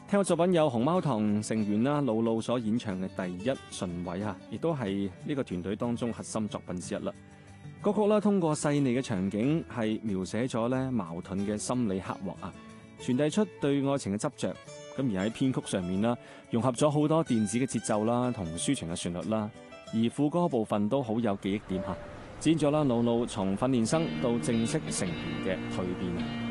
聽嘅作品有熊貓堂成員啦，露露所演唱嘅《第一順位》啊，亦都係呢個團隊當中核心作品之一啦。歌曲啦，通過細膩嘅場景係描寫咗咧矛盾嘅心理刻畫啊，傳遞出對愛情嘅執着。咁而喺編曲上面啦，融合咗好多電子嘅節奏啦，同抒情嘅旋律啦，而副歌部分都好有記憶點嚇，展現咗啦露露從訓練生到正式成員嘅蛻變。